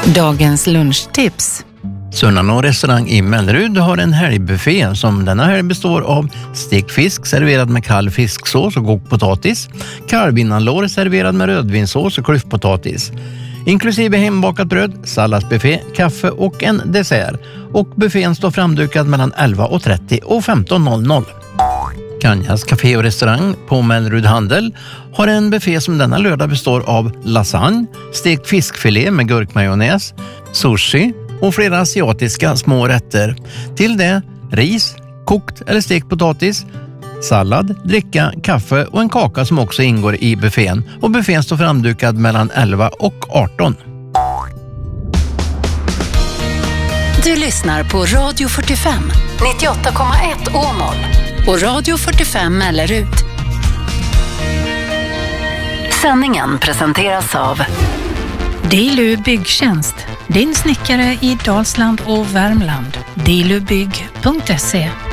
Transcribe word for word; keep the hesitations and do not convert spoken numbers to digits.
Dagens lunchtips. Sunnanå restaurang i Mellerud har en helgbuffé som denna helg består av stekfisk serverad med kall fisksås och kokt potatis, kalvinnanlår serverad med rödvinsås och klyftpotatis, inklusive hembakat bröd, salladsbuffé, kaffe och en dessert. Och buffén står framdukad mellan elva och trettio och femton noll noll. Kanjas café och restaurang på Mellerud Handel har en buffé som denna lördag består av lasagne, stekt fiskfilé med gurkmajonnäs, sushi och flera asiatiska små rätter. Till det ris, kokt eller stekt potatis, sallad, dricka, kaffe och en kaka som också ingår i buffén. Och buffén står framdukad mellan elva och arton. Du lyssnar på Radio fyrtiofem, nittioåtta komma ett Åmål och Radio fyrtiofem Mellerud. Sändningen presenteras av Dilu Byggtjänst, din snickare i Dalsland och Värmland. dilubygg punkt se